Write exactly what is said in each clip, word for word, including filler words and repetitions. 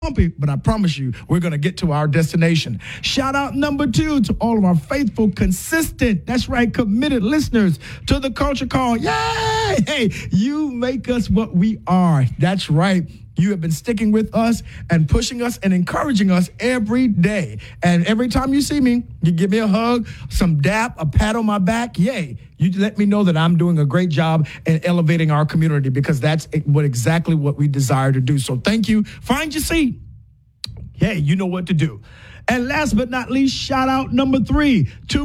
bumpy, but I promise you, we're going to get to our destination. Shout out number two to all of our faithful, consistent, that's right, committed listeners to the Culture Call. Yay! Hey, you make us what we are. That's right. You have been sticking with us and pushing us and encouraging us every day. And every time you see me, you give me a hug, some dap, a pat on my back. Yay. You let me know that I'm doing a great job in elevating our community, because that's what exactly what we desire to do. So thank you. Find your seat. Hey, you know what to do. And last but not least, shout out number three to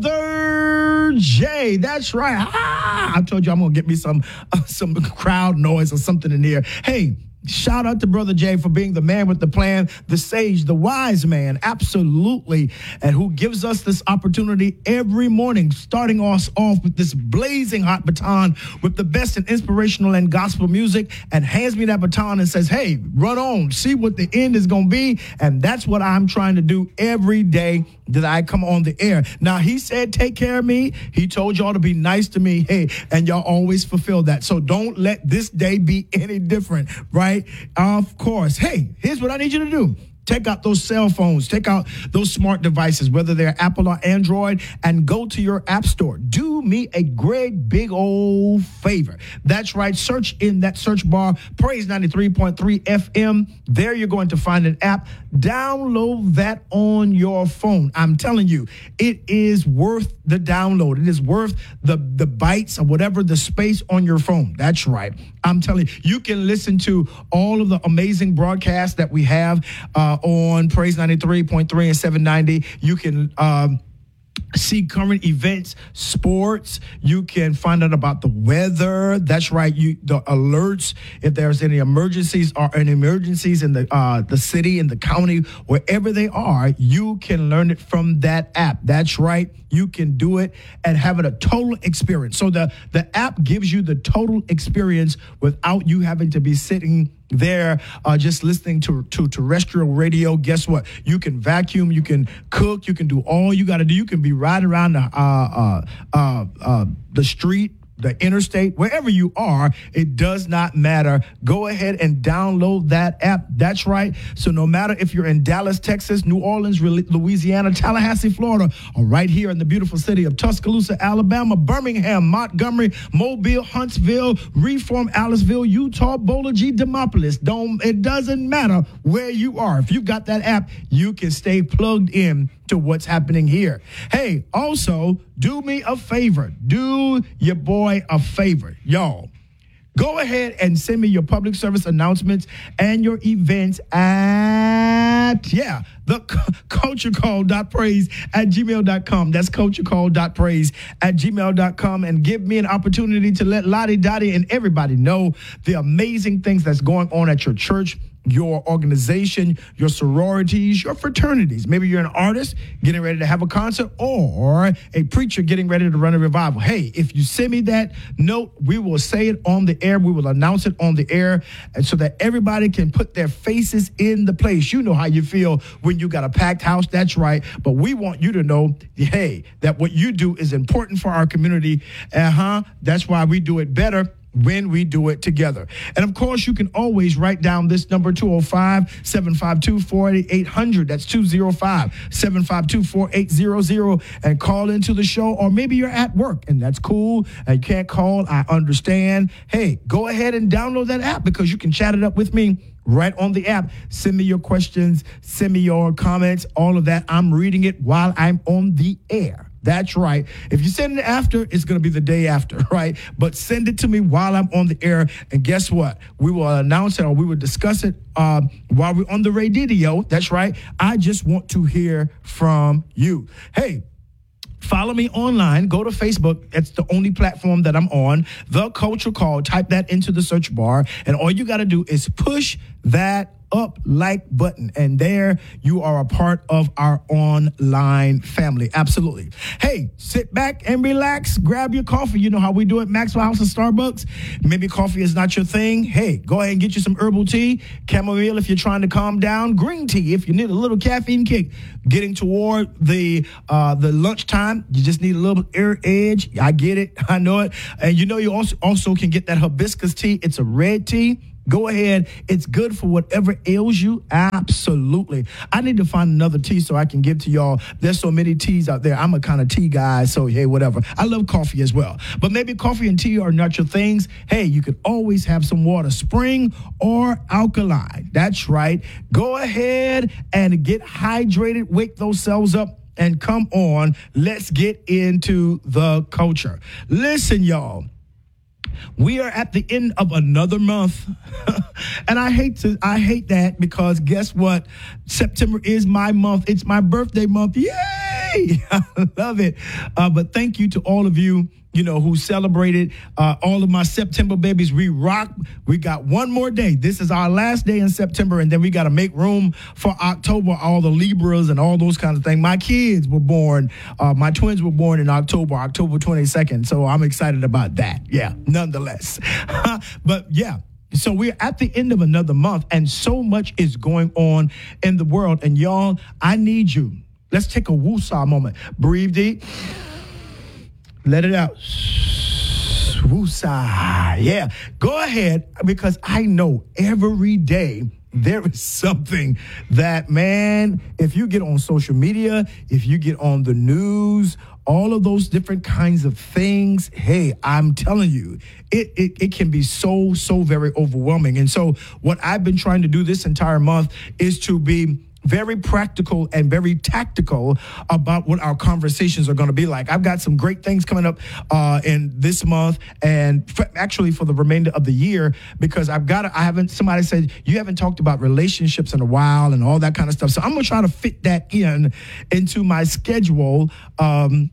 Brother Jay. That's right. Ah, I told you I'm going to get me some, uh, some crowd noise or something in here. Hey, shout out to Brother Jay for being the man with the plan, the sage, the wise man, absolutely, and who gives us this opportunity every morning, starting us off with this blazing hot baton with the best in inspirational and gospel music, and hands me that baton and says, hey, run on, see what the end is going to be. And that's what I'm trying to do every day that I come on the air. Now, he said, take care of me. He told y'all to be nice to me. Hey, and y'all always fulfill that. So don't let this day be any different, right? Of course. Hey, here's what I need you to do. Take out those cell phones, take out those smart devices, whether they're Apple or Android, and go to your app store. Do me a great big old favor. That's right. Search in that search bar, Praise ninety-three point three F M. There you're going to find an app. Download that on your phone. I'm telling you, it is worth the download. It is worth the, the bytes or whatever the space on your phone. That's right. I'm telling you, you can listen to all of the amazing broadcasts that we have uh, on Praise ninety-three point three and seven ninety. You can um, see current events, sports. You can find out about the weather. That's right. You the alerts, if there's any emergencies or any emergencies in the uh, the city, in the county, wherever they are, you can learn it from that app. That's right. You can do it and have it a total experience. So the, the app gives you the total experience without you having to be sitting there uh, just listening to, to terrestrial radio. Guess what? You can vacuum, you can cook, you can do all you got to do. You can be riding around the, uh, uh, uh, uh, the street, the interstate, wherever you are, it does not matter. Go ahead and download that app. That's right. So no matter if you're in Dallas, Texas, New Orleans, Louisiana, Tallahassee, Florida, or right here in the beautiful city of Tuscaloosa, Alabama, Birmingham, Montgomery, Mobile, Huntsville, Reform, Aliceville, Utah, Boulder, G, Demopolis, don't, it doesn't matter where you are. If you've got that app, you can stay plugged in to what's happening here. Hey, also, do me a favor. Do your boy a favor. Y'all, go ahead and send me your public service announcements and your events at, yeah, the culturecall.praise at gmail.com. That's culturecall.praise at gmail.com, and give me an opportunity to let Lottie Dottie and everybody know the amazing things that's going on at your church, your organization, your sororities, your fraternities. Maybe you're an artist getting ready to have a concert, or a preacher getting ready to run a revival. Hey, if you send me that note, we will say it on the air. We will announce it on the air, and so that everybody can put their faces in the place. You know how you feel when you got a packed house. That's right. But we want you to know, hey, that what you do is important for our community. Uh-huh. That's why we do it better when we do it together. And of course, you can always write down this number, two oh five, seven five two, four eight eight hundred. That's two oh five, seven five two, four eight hundred, and call into the show. Or maybe you're at work and that's cool and you can't call. I understand. Hey, go ahead and download that app, because you can chat it up with me right on the app. Send me your questions, send me your comments, all of that. I'm reading it while I'm on the air. That's right. If you send it after, it's going to be the day after, right? But send it to me while I'm on the air. And guess what? We will announce it, or we will discuss it uh, while we're on the radio. That's right. I just want to hear from you. Hey, follow me online. Go to Facebook. It's the only platform that I'm on. The Culture Call. Type that into the search bar. And all you got to do is push that up like button, and there you are a part of our online family. Absolutely. Hey, sit back and relax. Grab your coffee. You know how we do it, Maxwell House and Starbucks. Maybe coffee is not your thing. Hey, go ahead and get you some herbal tea, chamomile if you're trying to calm down, green tea if you need a little caffeine kick. Getting toward the uh, the lunchtime, you just need a little air edge. I get it. I know it. And you know you also also can get that hibiscus tea. It's a red tea. Go ahead. It's good for whatever ails you. Absolutely. I need to find another tea so I can give to y'all. There's so many teas out there. I'm a kind of tea guy, so hey, whatever. I love coffee as well. But maybe coffee and tea are not your things. Hey, you could always have some water, spring or alkaline. That's right. Go ahead and get hydrated. Wake those cells up. And come on, let's get into the culture. Listen, y'all. We are at the end of another month, and I hate to, I hate that because guess what? September is my month. It's my birthday month. Yay! I love it. Uh, but thank you to all of you, you know, who celebrated. Uh, all of my September babies. We rock. We got one more day. This is our last day in September, and then we got to make room for October. All the Libras and all those kinds of things. My kids were born. Uh, my twins were born in October, October twenty-second. So I'm excited about that. Yeah, nonetheless. But yeah. So we're at the end of another month, and so much is going on in the world. And y'all, I need you. Let's take a woosah moment. Breathe deep. Let it out. Woosah. Yeah. Go ahead, because I know every day there is something that, man, if you get on social media, if you get on the news, all of those different kinds of things, hey, I'm telling you, it, it it can be so, so very overwhelming. And so what I've been trying to do this entire month is to be very practical and very tactical about what our conversations are going to be like. I've got some great things coming up uh, in this month and f- actually for the remainder of the year, because I've got to, I haven't, somebody said, you haven't talked about relationships in a while and all that kind of stuff. So I'm going to try to fit that in into my schedule. Um,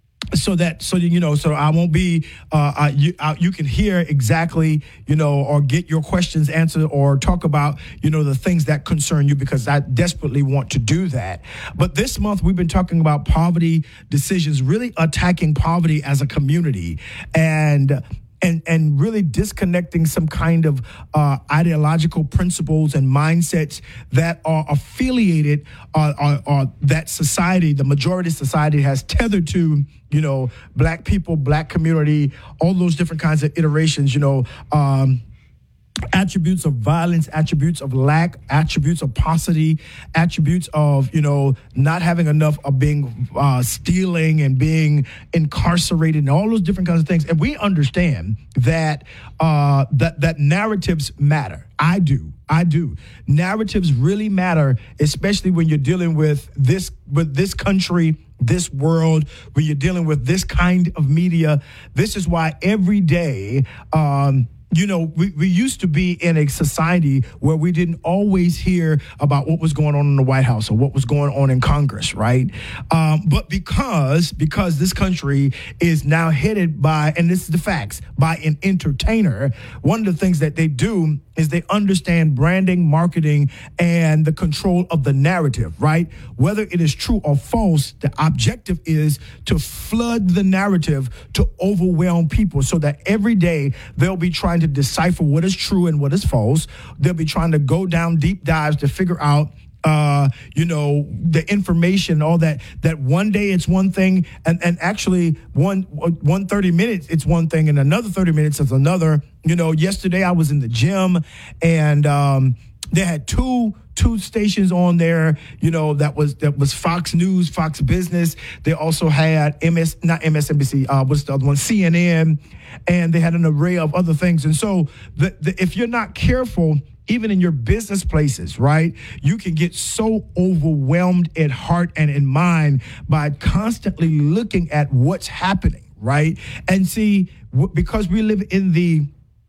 So that, so you know, so I won't be, uh, uh, you, uh, you can hear exactly, you know, or get your questions answered or talk about, you know, the things that concern you, because I desperately want to do that. But this month we've been talking about poverty decisions, really attacking poverty as a community, and and and really disconnecting some kind of uh, ideological principles and mindsets that are affiliated, uh, or, or that society, the majority of society has tethered to, you know, black people, black community, all those different kinds of iterations, you know, um, attributes of violence, attributes of lack, attributes of paucity, attributes of, you know, not having enough, of being uh, stealing and being incarcerated and all those different kinds of things. And we understand that uh, that that narratives matter. I do. I do. Narratives really matter, especially when you're dealing with this with this country, this world, when you're dealing with this kind of media. This is why every day, um, you know, we, we used to be in a society where we didn't always hear about what was going on in the White House or what was going on in Congress, right? Um, but because because this country is now headed by, and this is the facts, by an entertainer, one of the things that they do is they understand branding, marketing, and the control of the narrative, right? Whether it is true or false, the objective is to flood the narrative to overwhelm people so that every day they'll be trying to decipher what is true and what is false. They'll be trying to go down deep dives to figure out Uh, you know, the information, all that, that one day it's one thing, and, and actually one, one thirty minutes, it's one thing, and another thirty minutes is another. You know, yesterday I was in the gym, and um, they had two two stations on there, you know, that was that was Fox News, Fox Business. They also had M S, not M S N B C, uh, what's the other one, C N N, and they had an array of other things. And so the, the, if you're not careful, even in your business places, right, you can get so overwhelmed at heart and in mind by constantly looking at what's happening, right? And see, w- because we live in the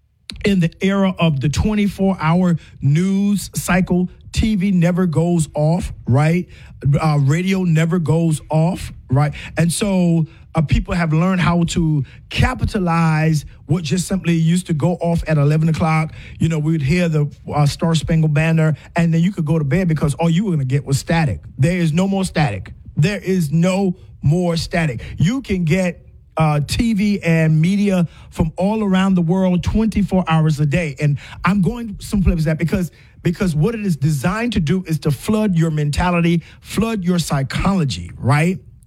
in the era of the twenty-four hour news cycle, T V never goes off, right? Uh, radio never goes off, right? And so uh, people have learned how to capitalize what just simply used to go off at eleven o'clock. You know, we would hear the uh, Star Spangled Banner, and then you could go to bed because all you were going to get was static. There is no more static. There is no more static. You can get Uh, T V and media from all around the world twenty-four hours a day. And I'm going someplace with that because because what it is designed to do is to flood your mentality, flood your psychology, right?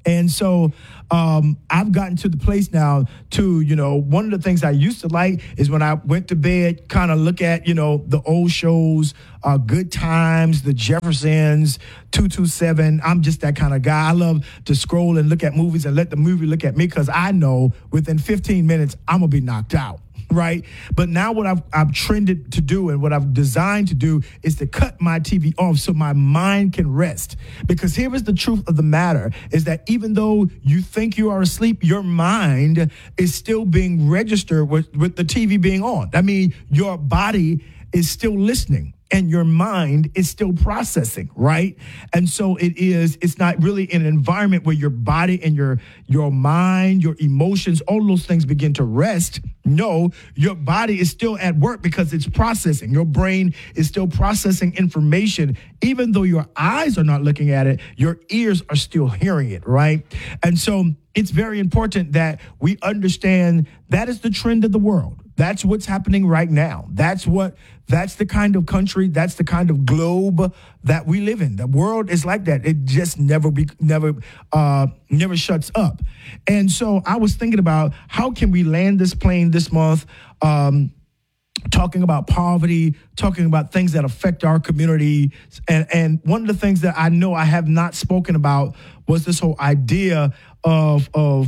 And so um, I've gotten to the place now to, you know, one of the things I used to like is when I went to bed, kind of look at, you know, the old shows, uh, Good Times, The Jeffersons, two two seven. I'm just that kind of guy. I love to scroll and look at movies and let the movie look at me because I know within fifteen minutes, I'm going to be knocked out. Right. But now what I've, I've trended to do and what I've designed to do is to cut my T V off so my mind can rest. Because here is the truth of the matter is that even though you think you are asleep, your mind is still being registered with, with the T V being on. I mean, your body is still listening and your mind is still processing, right? And so it is, it's not really an environment where your body and your your mind, your emotions, all those things begin to rest. No, your body is still at work because it's processing. Your brain is still processing information. Even though your eyes are not looking at it, your ears are still hearing it, right? And so it's very important that we understand that is the trend of the world. That's what's happening right now. That's what, that's the kind of country, that's the kind of globe that we live in. The world is like that. It just never be, never, uh, never shuts up. And so I was thinking about how can we land this plane this month, um, talking about poverty, talking about things that affect our community. And, and one of the things that I know I have not spoken about was this whole idea of, of,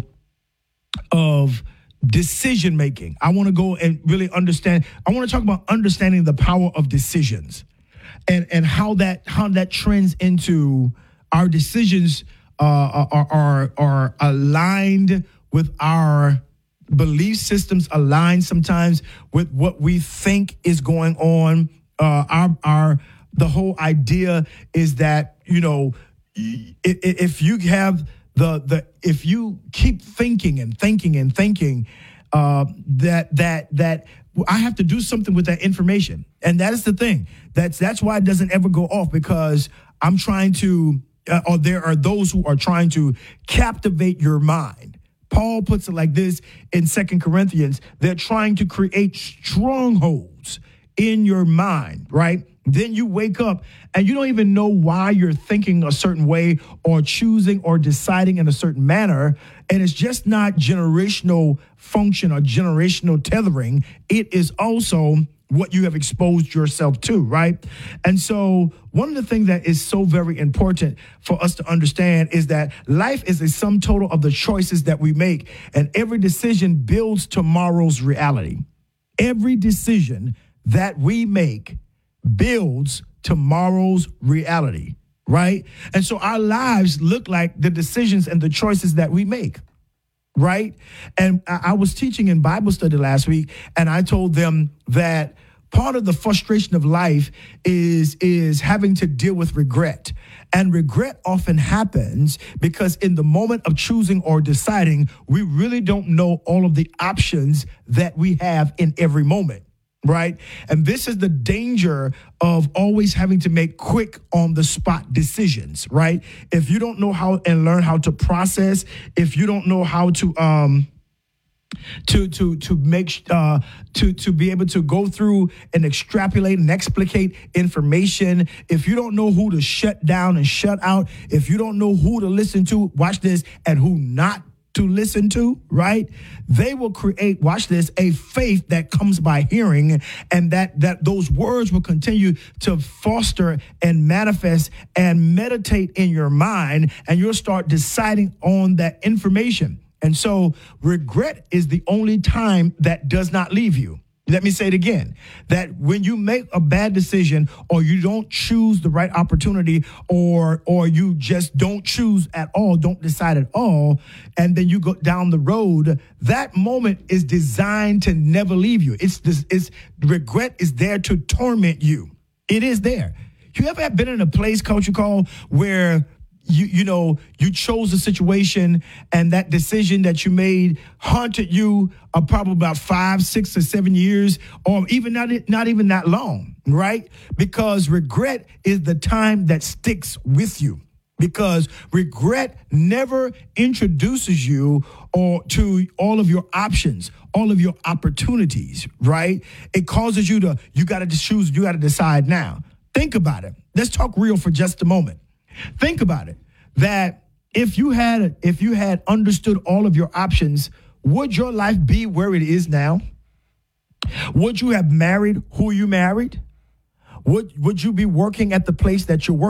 of, decision making. I want to go and really understand. I want to talk about understanding the power of decisions, and and how that how that trends into our decisions uh, are are are aligned with our belief systems, aligned sometimes with what we think is going on. Uh, our our the whole idea is that, you know, if, if you have The the if you keep thinking and thinking and thinking uh, that that that I have to do something with that information, and that is the thing. That's that's why it doesn't ever go off, because I'm trying to, uh, or there are those who are trying to captivate your mind. Paul puts it like this in Second Corinthians: they're trying to create strongholds in your mind, right? Then you wake up and you don't even know why you're thinking a certain way or choosing or deciding in a certain manner. And it's just not generational function or generational tethering. It is also what you have exposed yourself to, right? And so one of the things that is so very important for us to understand is that life is a sum total of the choices that we make, and every decision builds tomorrow's reality. Every decision that we make builds tomorrow's reality, right? And so our lives look like the decisions and the choices that we make, right? And I, I was teaching in Bible study last week, and I told them that part of the frustration of life is, is having to deal with regret. And regret often happens because in the moment of choosing or deciding, we really don't know all of the options that we have in every moment. Right. And this is the danger of always having to make quick on the spot decisions. Right. If you don't know how and learn how to process, if you don't know how to um to to to make uh to to be able to go through and extrapolate and explicate information, if you don't know who to shut down and shut out, if you don't know who to listen to, watch this, and who not to listen to, right? They will create, watch this, a faith that comes by hearing, and that that those words will continue to foster and manifest and meditate in your mind, and you'll start deciding on that information. And so regret is the only time that does not leave you. Let me say it again, that when you make a bad decision, or you don't choose the right opportunity, or or you just don't choose at all, don't decide at all, and then you go down the road, that moment is designed to never leave you. It's this, it's regret is there to torment you. It is there. You ever been in a place, Culture Call, where You you know, you chose a situation, and that decision that you made haunted you uh, probably about five, six or seven years, or even not, not even that long, right? Because regret is the time that sticks with you. Because regret never introduces you or to all of your options, all of your opportunities, right? It causes you to, you got to choose, you got to decide now. Think about it. Let's talk real for just a moment. Think about it, that If you had if you had understood all of your options, would your life be where it is now? Would you have married who you married? Would would you be working at the place that you're working?